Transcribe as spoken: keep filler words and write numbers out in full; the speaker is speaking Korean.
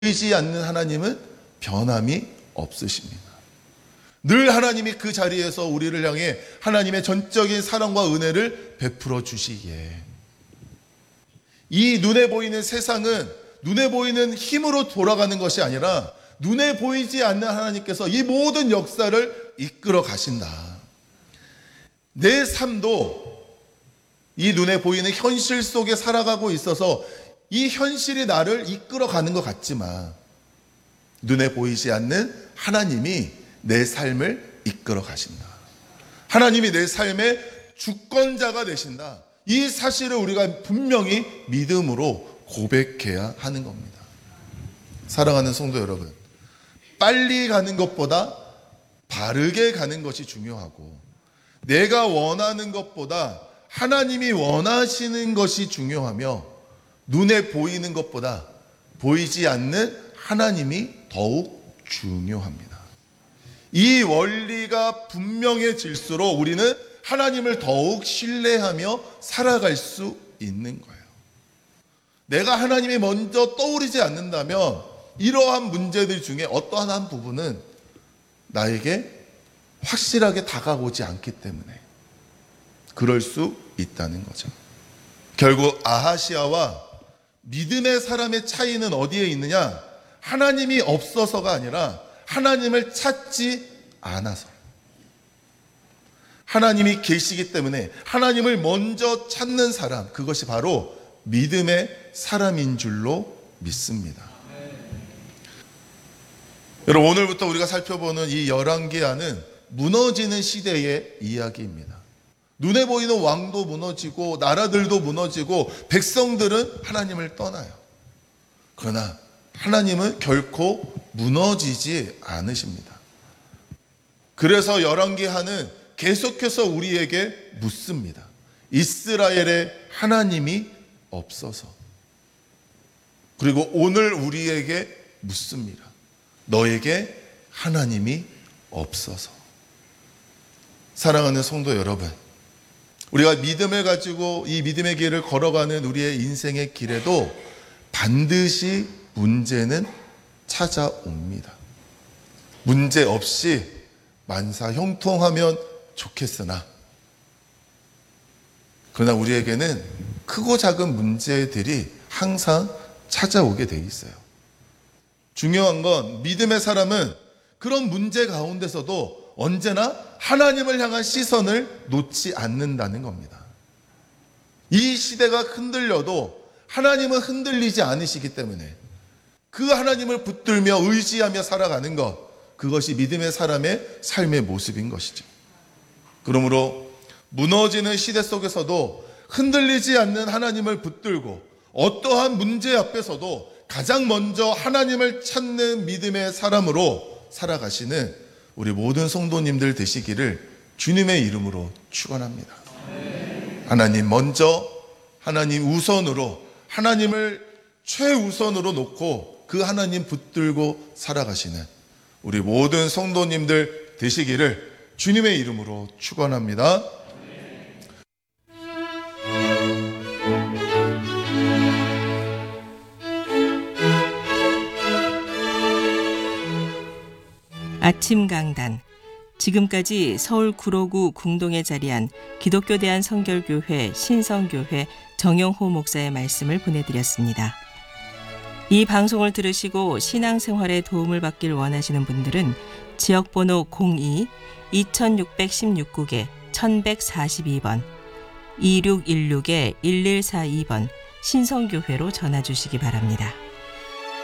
보이지 않는 하나님은 변함이 없으십니다. 늘 하나님이 그 자리에서 우리를 향해 하나님의 전적인 사랑과 은혜를 베풀어 주시기에 이 눈에 보이는 세상은 눈에 보이는 힘으로 돌아가는 것이 아니라 눈에 보이지 않는 하나님께서 이 모든 역사를 이끌어 가신다. 내 삶도 이 눈에 보이는 현실 속에 살아가고 있어서 이 현실이 나를 이끌어 가는 것 같지만 눈에 보이지 않는 하나님이 내 삶을 이끌어 가신다. 하나님이 내 삶의 주권자가 되신다. 이 사실을 우리가 분명히 믿음으로 고백해야 하는 겁니다. 사랑하는 성도 여러분, 빨리 가는 것보다 바르게 가는 것이 중요하고 내가 원하는 것보다 하나님이 원하시는 것이 중요하며 눈에 보이는 것보다 보이지 않는 하나님이 더욱 중요합니다. 이 원리가 분명해질수록 우리는 하나님을 더욱 신뢰하며 살아갈 수 있는 거예요. 내가 하나님이 먼저 떠오르지 않는다면 이러한 문제들 중에 어떠한 한 부분은 나에게 확실하게 다가오지 않기 때문에 그럴 수 있다는 거죠. 결국 아하시아와 믿음의 사람의 차이는 어디에 있느냐? 하나님이 없어서가 아니라 하나님을 찾지 않아서. 하나님이 계시기 때문에 하나님을 먼저 찾는 사람, 그것이 바로 믿음의 사람인 줄로 믿습니다. 여러분, 오늘부터 우리가 살펴보는 이 열왕기하는 무너지는 시대의 이야기입니다. 눈에 보이는 왕도 무너지고 나라들도 무너지고 백성들은 하나님을 떠나요. 그러나 하나님은 결코 무너지지 않으십니다. 그래서 열왕기하는 계속해서 우리에게 묻습니다. 이스라엘의 하나님이 없어서. 그리고 오늘 우리에게 묻습니다. 너에게 하나님이 없어서. 사랑하는 성도 여러분, 우리가 믿음을 가지고 이 믿음의 길을 걸어가는 우리의 인생의 길에도 반드시 문제는 찾아옵니다. 문제 없이 만사 형통하면 좋겠으나 그러나 우리에게는 크고 작은 문제들이 항상 찾아오게 돼 있어요. 중요한 건 믿음의 사람은 그런 문제 가운데서도 언제나 하나님을 향한 시선을 놓지 않는다는 겁니다. 이 시대가 흔들려도 하나님은 흔들리지 않으시기 때문에 그 하나님을 붙들며 의지하며 살아가는 것, 그것이 믿음의 사람의 삶의 모습인 것이죠. 그러므로 무너지는 시대 속에서도 흔들리지 않는 하나님을 붙들고 어떠한 문제 앞에서도 가장 먼저 하나님을 찾는 믿음의 사람으로 살아가시는 우리 모든 성도님들 되시기를 주님의 이름으로 축원합니다. 하나님 먼저, 하나님 우선으로, 하나님을 최우선으로 놓고 그 하나님 붙들고 살아가시는 우리 모든 성도님들 되시기를 주님의 이름으로 축원합니다. 아침 강단. 지금까지 서울 구로구 궁동에 자리한 기독교 대한성결교회 신성교회 정영호 목사의 말씀을 보내드렸습니다. 이 방송을 들으시고 신앙생활에 도움을 받길 원하시는 분들은 지역번호 공이 이육일육 국에 천백사십이 번 이육일육 일일사이 번 신성교회로 전화 주시기 바랍니다.